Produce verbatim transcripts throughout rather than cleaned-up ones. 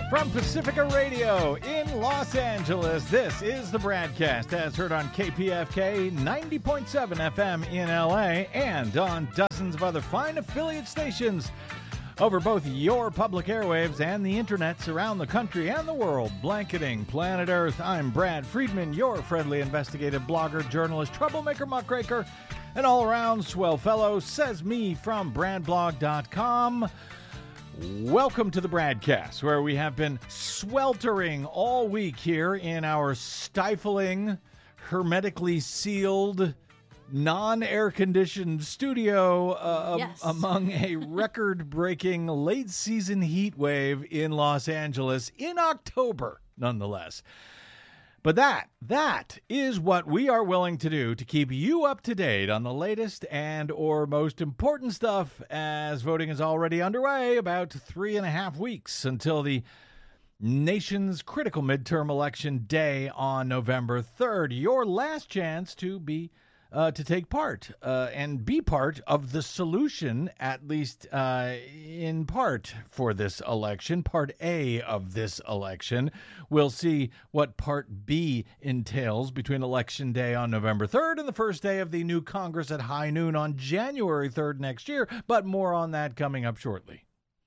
From Pacifica Radio in Los Angeles, this is the BradCast, as heard on K P F K ninety point seven F M in L A and on dozens of other fine affiliate stations over both your public airwaves and the internets around the country and the world, blanketing planet Earth. I'm Brad Friedman, your friendly investigative blogger, journalist, troublemaker, muckraker, and all-around swell fellow, says me from brad blog dot com. Welcome to the BradCast, where we have been sweltering all week here in our stifling, hermetically sealed, non-air-conditioned studio uh, yes. among a record-breaking late-season heat wave in Los Angeles in October, nonetheless. But that, that is what we are willing to do to keep you up to date on the latest and or most important stuff, as voting is already underway, about three and a half weeks until the nation's critical midterm election day on November third. Your last chance to be Uh, to take part uh, and be part of the solution, at least uh, in part, for this election. Part A of this election. We'll see what Part B entails between Election Day on November third and the first day of the new Congress at high noon on January third next year, but more on that coming up shortly.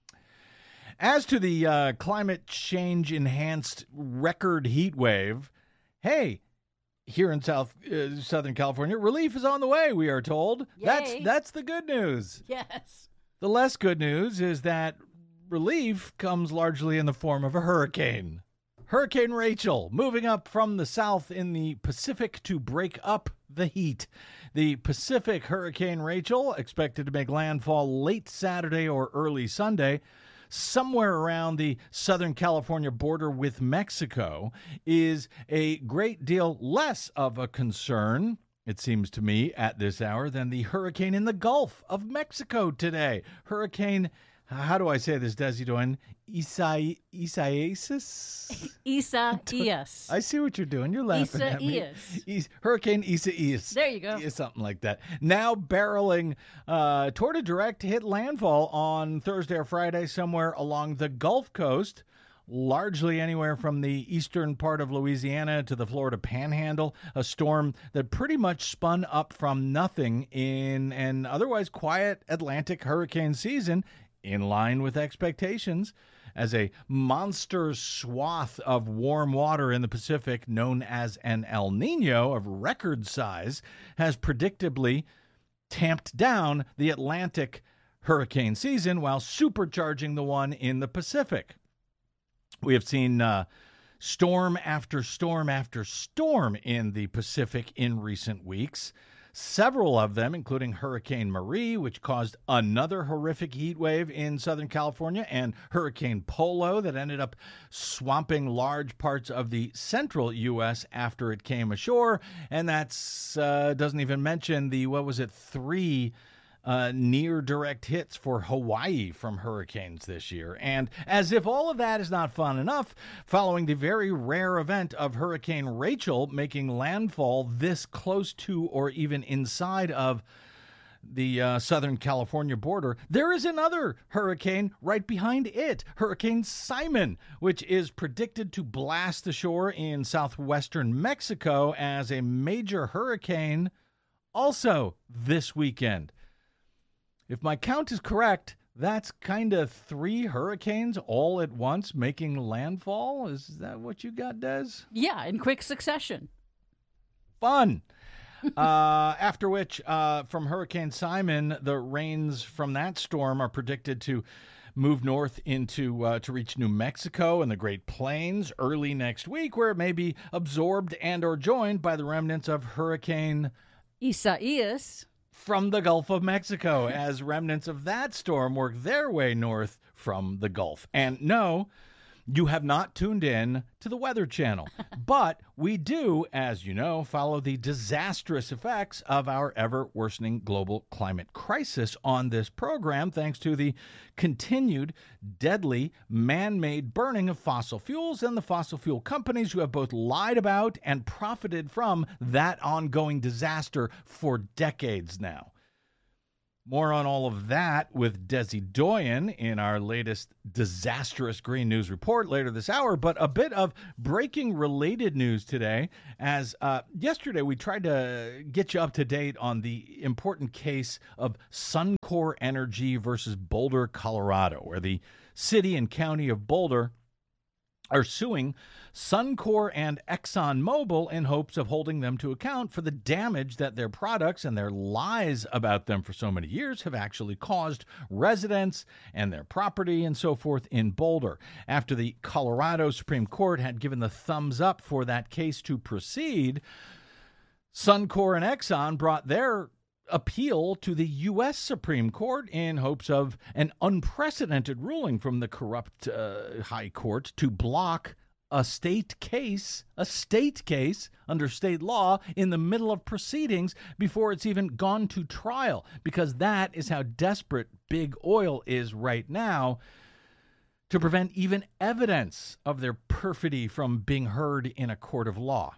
As to the uh, climate change-enhanced record heat wave, hey, here in South uh, Southern California, relief is on the way, we are told. Yay. That's that's the good news. Yes. The less good news is that relief comes largely in the form of a hurricane. Hurricane Rachel, moving up from the south in the Pacific to break up the heat. The Pacific Hurricane Rachel, expected to make landfall late Saturday or early Sunday, somewhere around the Southern California border with Mexico, is a great deal less of a concern, it seems to me, at this hour than the hurricane in the Gulf of Mexico today. Hurricane, how do I say this, Desi Doyen? Isai, Isaias? Isaias. I see what you're doing. You're laughing at me. Isaias. Is- Hurricane Isaias. There you go. Yeah, something like that. Now barreling uh, toward a direct hit landfall on Thursday or Friday somewhere along the Gulf Coast, largely anywhere from the eastern part of Louisiana to the Florida Panhandle, a storm that pretty much spun up from nothing in an otherwise quiet Atlantic hurricane season, in line with expectations, as a monster swath of warm water in the Pacific, known as an El Nino of record size, has predictably tamped down the Atlantic hurricane season while supercharging the one in the Pacific. We have seen uh, storm after storm after storm in the Pacific in recent weeks. Several of them, including Hurricane Marie, which caused another horrific heat wave in Southern California, and Hurricane Polo that ended up swamping large parts of the central U S after it came ashore. And that's uh, doesn't even mention the, what was it, three Uh, near direct hits for Hawaii from hurricanes this year. And as if all of that is not fun enough, following the very rare event of Hurricane Rachel making landfall this close to or even inside of the uh, Southern California border, there is another hurricane right behind it, Hurricane Simon, which is predicted to blast ashore in southwestern Mexico as a major hurricane also this weekend. If my count is correct, that's kind of three hurricanes all at once making landfall. Is that what you got, Des? Yeah, in quick succession. Fun. uh, after which, uh, from Hurricane Simon, the rains from that storm are predicted to move north into uh, to reach New Mexico and the Great Plains early next week, where it may be absorbed and or joined by the remnants of Hurricane Isaias from the Gulf of Mexico as remnants of that storm work their way north from the Gulf. And no, you have not tuned in to the Weather Channel, but we do, as you know, follow the disastrous effects of our ever-worsening global climate crisis on this program, thanks to the continued deadly man-made burning of fossil fuels and the fossil fuel companies who have both lied about and profited from that ongoing disaster for decades now. More on all of that with Desi Doyen in our latest disastrous green news report later this hour. But a bit of breaking related news today, as uh, yesterday we tried to get you up to date on the important case of Suncor Energy versus Boulder, Colorado, where the city and county of Boulder are suing Suncor and ExxonMobil in hopes of holding them to account for the damage that their products and their lies about them for so many years have actually caused residents and their property and so forth in Boulder. After the Colorado Supreme Court had given the thumbs up for that case to proceed, Suncor and Exxon brought their appeal to the U S Supreme Court in hopes of an unprecedented ruling from the corrupt uh, High Court to block a state case, a state case under state law in the middle of proceedings before it's even gone to trial, because that is how desperate big oil is right now to prevent even evidence of their perfidy from being heard in a court of law.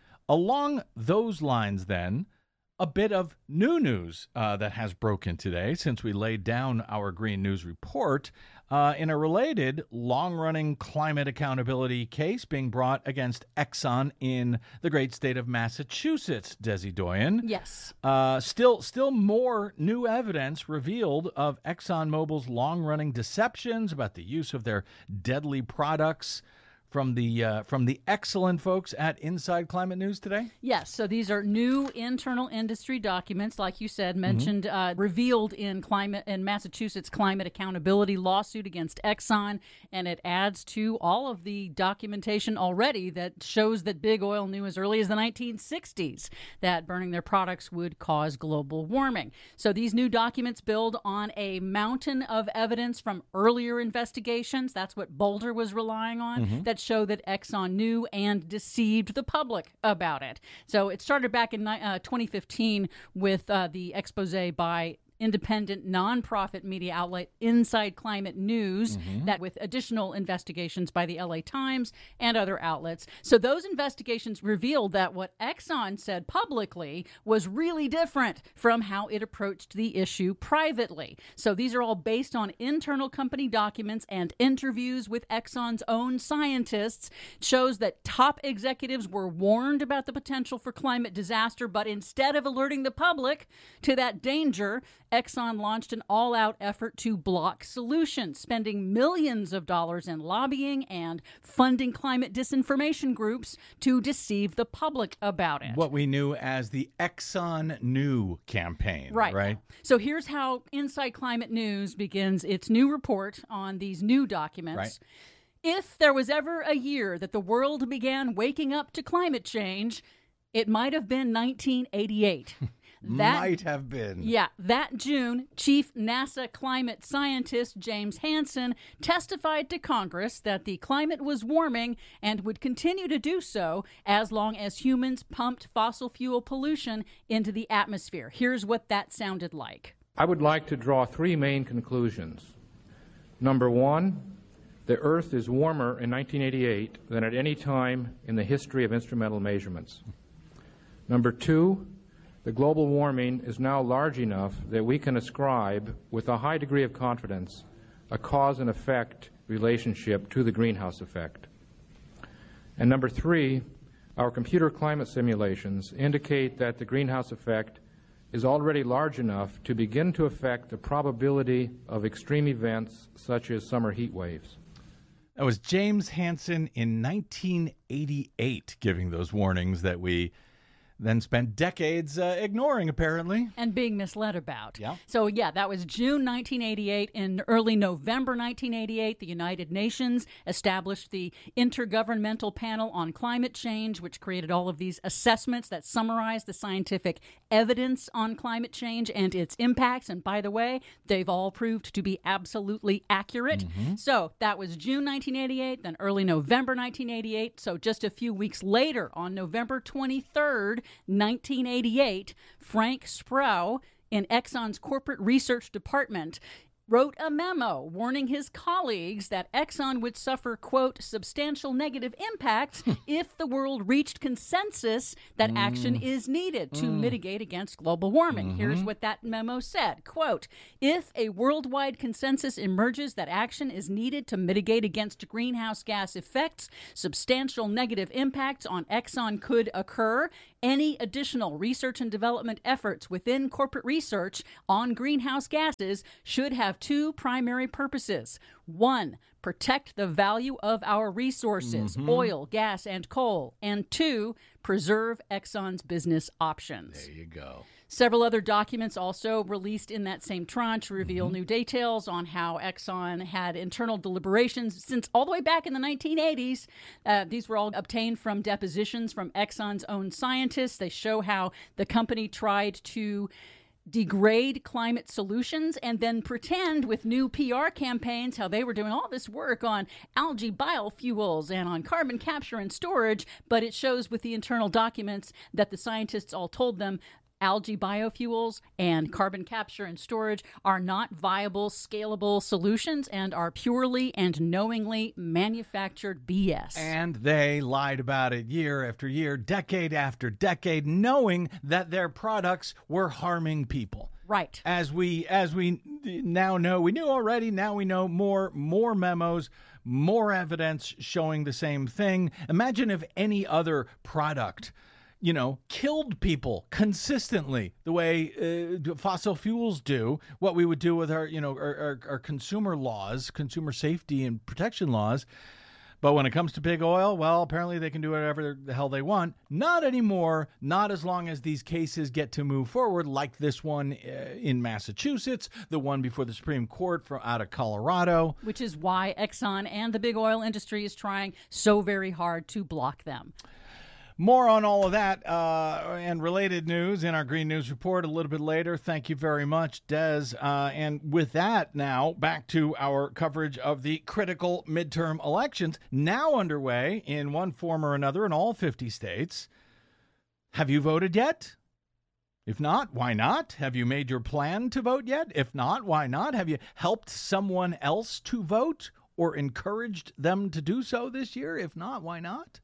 Along those lines, then, a bit of new news uh, that has broken today since we laid down our Green News report uh, in a related long-running climate accountability case being brought against Exxon in the great state of Massachusetts, Desi Doyen. Yes. Uh, still, still more new evidence revealed of ExxonMobil's long-running deceptions about the use of their deadly products from the uh, from the excellent folks at Inside Climate News today? Yes, so these are new internal industry documents, like you said, mentioned, mm-hmm. uh, revealed in climate in Massachusetts climate accountability lawsuit against Exxon, and it adds to all of the documentation already that shows that big oil knew as early as the nineteen sixties that burning their products would cause global warming. So these new documents build on a mountain of evidence from earlier investigations. That's what Boulder was relying on. Mm-hmm. That show that Exxon knew and deceived the public about it. So it started back in uh, twenty fifteen with uh, the expose by independent nonprofit media outlet Inside Climate News, mm-hmm. that with additional investigations by the L A Times and other outlets. So those investigations revealed that what Exxon said publicly was really different from how it approached the issue privately. So these are all based on internal company documents and interviews with Exxon's own scientists. It shows that top executives were warned about the potential for climate disaster, but instead of alerting the public to that danger, Exxon launched an all-out effort to block solutions, spending millions of dollars in lobbying and funding climate disinformation groups to deceive the public about it. What we knew as the Exxon Knew campaign. Right. Right. So here's how Inside Climate News begins its new report on these new documents. Right. If there was ever a year that the world began waking up to climate change, it might have been nineteen eighty-eight. That, might have been. Yeah. That June, Chief NASA climate scientist James Hansen testified to Congress that the climate was warming and would continue to do so as long as humans pumped fossil fuel pollution into the atmosphere. Here's what that sounded like. I would like to draw three main conclusions. Number one, the Earth is warmer in nineteen eighty-eight than at any time in the history of instrumental measurements. Number two, the global warming is now large enough that we can ascribe, with a high degree of confidence, a cause and effect relationship to the greenhouse effect. And number three, our computer climate simulations indicate that the greenhouse effect is already large enough to begin to affect the probability of extreme events such as summer heat waves. That was James Hansen in nineteen eighty-eight giving those warnings that we then spent decades uh, ignoring, apparently. And being misled about. Yeah. So, yeah, that was June nineteen eighty-eight. In early November nineteen eighty-eight, the United Nations established the Intergovernmental Panel on Climate Change, which created all of these assessments that summarize the scientific evidence on climate change and its impacts. And by the way, they've all proved to be absolutely accurate. Mm-hmm. So that was June nineteen eighty-eight, then early November nineteen eighty-eight. So just a few weeks later, on November twenty-third, nineteen eighty-eight, Frank Sproul in Exxon's corporate research department wrote a memo warning his colleagues that Exxon would suffer, quote, substantial negative impacts if the world reached consensus that mm. action is needed to mm. mitigate against global warming. Mm-hmm. Here's what that memo said, quote, if a worldwide consensus emerges that action is needed to mitigate against greenhouse gas effects, substantial negative impacts on Exxon could occur. Any additional research and development efforts within corporate research on greenhouse gases should have two primary purposes. One, protect the value of our resources, mm-hmm. oil, gas, and coal. And two, preserve Exxon's business options. There you go. Several other documents also released in that same tranche reveal mm-hmm. new details on how Exxon had internal deliberations since all the way back in the nineteen eighties. Uh, these were all obtained from depositions from Exxon's own scientists. They show how the company tried to degrade climate solutions and then pretend with new P R campaigns how they were doing all this work on algae biofuels and on carbon capture and storage, but it shows with the internal documents that the scientists all told them algae biofuels and carbon capture and storage are not viable, scalable solutions and are purely and knowingly manufactured B S. And they lied about it year after year, decade after decade, knowing that their products were harming people. Right. As we as we now know, we knew already, now we know more, more memos, more evidence showing the same thing. Imagine if any other product, you know, killed people consistently the way uh, fossil fuels do, what we would do with our, you know, our, our, our consumer laws, consumer safety and protection laws. But when it comes to big oil, well, apparently they can do whatever the hell they want. Not anymore. Not as long as these cases get to move forward, like this one uh, in Massachusetts, the one before the Supreme Court from out of Colorado. Which is why Exxon and the big oil industry is trying so very hard to block them. More on all of that uh, and related news in our Green News Report a little bit later. Thank you very much, Des. Uh, and with that, now back to our coverage of the critical midterm elections, now underway in one form or another in all fifty states. Have you voted yet? If not, why not? Have you made your plan to vote yet? If not, why not? Have you helped someone else to vote or encouraged them to do so this year? If not, why not?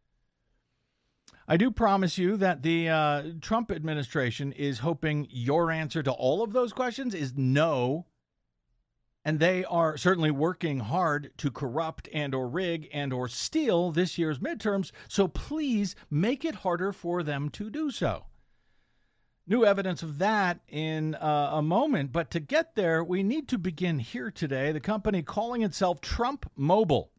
I do promise you that the uh, Trump administration is hoping your answer to all of those questions is no. And they are certainly working hard to corrupt and or rig and or steal this year's midterms. So please make it harder for them to do so. New evidence of that in uh, a moment. But to get there, we need to begin here today. The company calling itself Trump Mobile,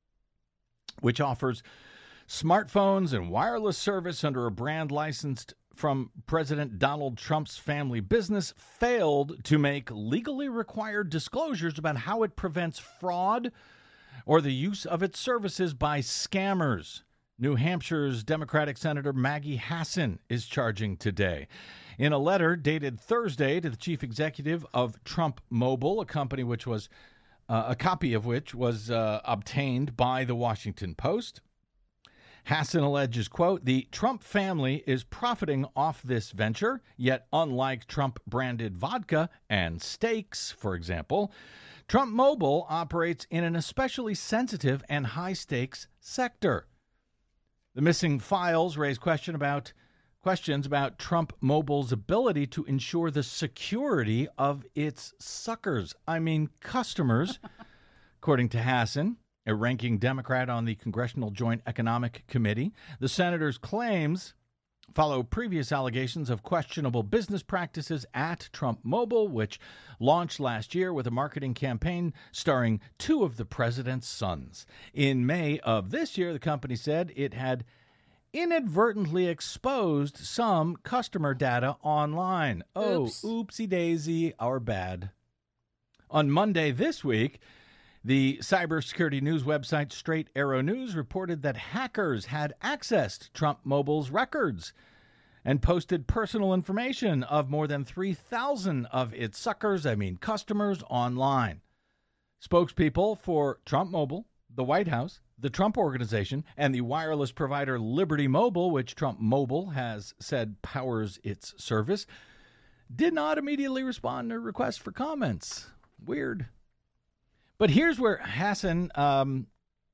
which offers smartphones and wireless service under a brand licensed from President Donald Trump's family business, failed to make legally required disclosures about how it prevents fraud or the use of its services by scammers. New Hampshire's Democratic Senator Maggie Hassan is charging today. In a letter dated Thursday to the chief executive of Trump Mobile, a company which was uh, a copy of which was uh, obtained by the Washington Post, Hassan alleges, quote, the Trump family is profiting off this venture, yet unlike Trump-branded vodka and steaks, for example, Trump Mobile operates in an especially sensitive and high-stakes sector. The missing files raise question about, questions about Trump Mobile's ability to ensure the security of its suckers, I mean customers, according to Hassan, a ranking Democrat on the Congressional Joint Economic Committee. The senator's claims follow previous allegations of questionable business practices at Trump Mobile, which launched last year with a marketing campaign starring two of the president's sons. In May of this year, the company said it had inadvertently exposed some customer data online. Oh, Oops. Oopsie daisy, our bad. On Monday this week, the cybersecurity news website Straight Arrow News reported that hackers had accessed Trump Mobile's records and posted personal information of more than three thousand of its suckers, I mean customers, online. Spokespeople for Trump Mobile, the White House, the Trump Organization, and the wireless provider Liberty Mobile, which Trump Mobile has said powers its service, did not immediately respond to requests for comments. Weird. But here's where Hassan um,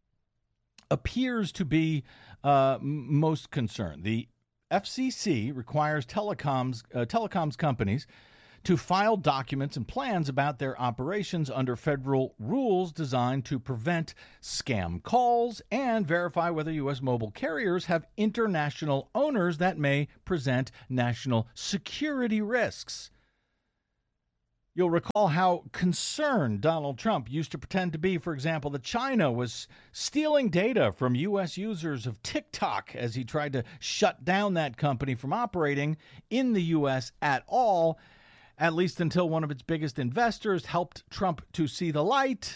appears to be uh, most concerned. The F C C requires telecoms uh, telecoms companies to file documents and plans about their operations under federal rules designed to prevent scam calls and verify whether U S mobile carriers have international owners that may present national security risks. You'll recall how concerned Donald Trump used to pretend to be, for example, that China was stealing data from U S users of TikTok as he tried to shut down that company from operating in the U S at all, at least until one of its biggest investors helped Trump to see the light.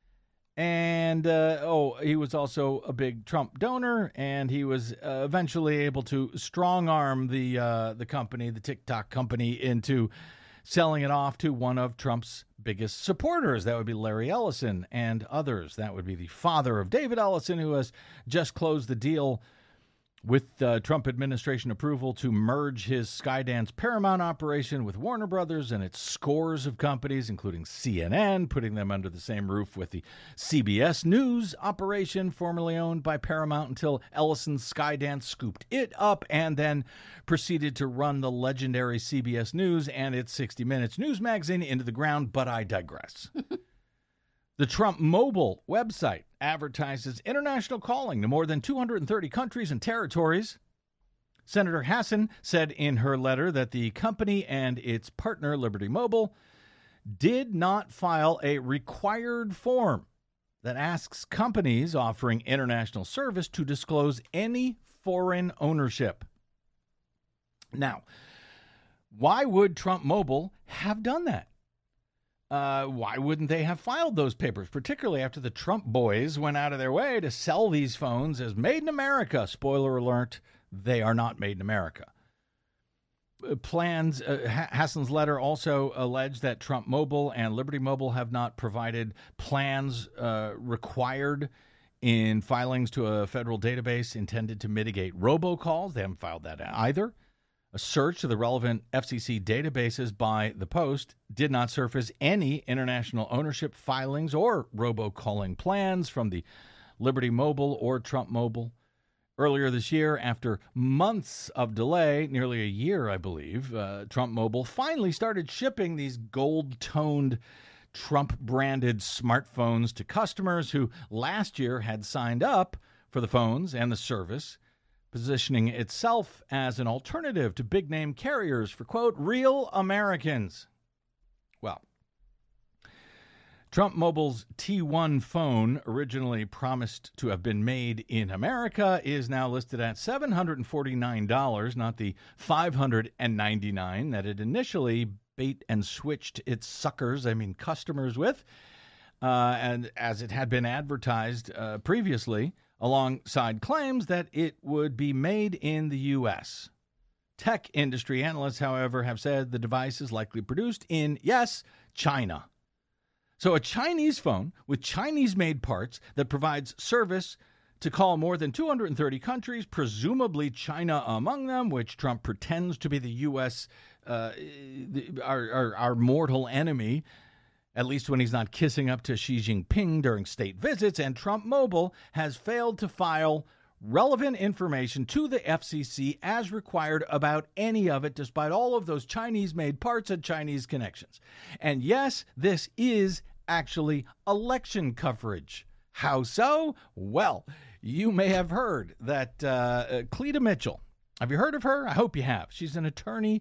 And, uh, oh, he was also a big Trump donor, and he was uh, eventually able to strong-arm the uh, the company, the TikTok company, into selling it off to one of Trump's biggest supporters. That would be Larry Ellison and others. That would be the father of David Ellison, who has just closed the deal with uh, Trump administration approval to merge his Skydance Paramount operation with Warner Brothers and its scores of companies, including C N N, putting them under the same roof with the C B S News operation, formerly owned by Paramount, until Ellison's Skydance scooped it up and then proceeded to run the legendary C B S News and its sixty minutes news magazine into the ground, but I digress. The Trump Mobile website advertises international calling to more than two hundred thirty countries and territories. Senator Hassan said in her letter that the company and its partner, Liberty Mobile, did not file a required form that asks companies offering international service to disclose any foreign ownership. Now, why would Trump Mobile have done that? Uh, why wouldn't they have filed those papers, particularly after the Trump boys went out of their way to sell these phones as made in America? Spoiler alert, they are not made in America. Uh, plans, uh, Hassan's letter also alleged that Trump Mobile and Liberty Mobile have not provided plans uh, required in filings to a federal database intended to mitigate robocalls. They haven't filed that either. A search of the relevant F C C databases by the Post did not surface any international ownership filings or robocalling plans from the Liberty Mobile or Trump Mobile. Earlier this year, after months of delay, nearly a year, I believe, uh, Trump Mobile finally started shipping these gold-toned Trump-branded smartphones to customers who last year had signed up for the phones and the service, positioning itself as an alternative to big-name carriers for, quote, real Americans. Well, Trump Mobile's T one phone, originally promised to have been made in America, is now listed at seven hundred forty-nine dollars, not the five hundred ninety-nine dollars that it initially bait and switched its suckers, I mean customers, with, uh, and as it had been advertised uh, previously, alongside claims that it would be made in the U S. Tech industry analysts, however, have said the device is likely produced in, yes, China. So a Chinese phone with Chinese-made parts that provides service to call more than two hundred thirty countries, presumably China among them, which Trump pretends to be the U S, uh, our, our, our mortal enemy, at least when he's not kissing up to Xi Jinping during state visits. And Trump Mobile has failed to file relevant information to the F C C as required about any of it, despite all of those Chinese-made parts and Chinese connections. And yes, this is actually election coverage. How so? Well, you may have heard that uh, Cleta Mitchell, have you heard of her? I hope you have. She's an attorney,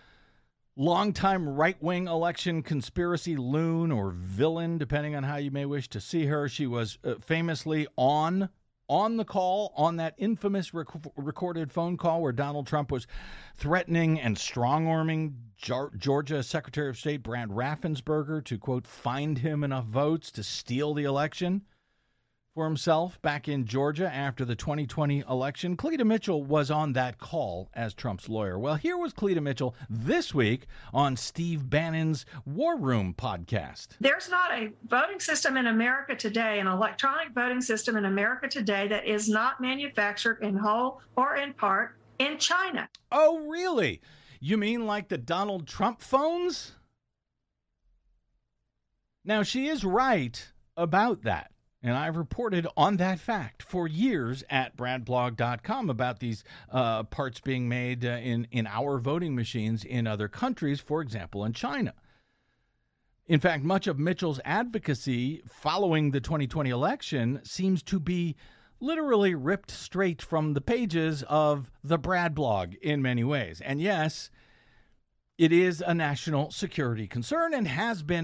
longtime right-wing election conspiracy loon or villain, depending on how you may wish to see her. She was uh, famously on on the call, on that infamous rec- recorded phone call where Donald Trump was threatening and strong-arming Ge- Georgia Secretary of State Brad Raffensperger to, quote, find him enough votes to steal the election for himself back in Georgia after the twenty twenty election. Cleta Mitchell was on that call as Trump's lawyer. Well, here was Cleta Mitchell this week on Steve Bannon's War Room podcast. There's not a voting system in America today, an electronic voting system in America today, that is not manufactured in whole or in part in China. Oh, really? You mean like the Donald Trump phones? Now, she is right about that. And I've reported on that fact for years at brad blog dot com about these uh, parts being made uh, in, in our voting machines in other countries, for example, in China. In fact, much of Mitchell's advocacy following the twenty twenty election seems to be literally ripped straight from the pages of the Brad blog in many ways. And yes, it is a national security concern and has been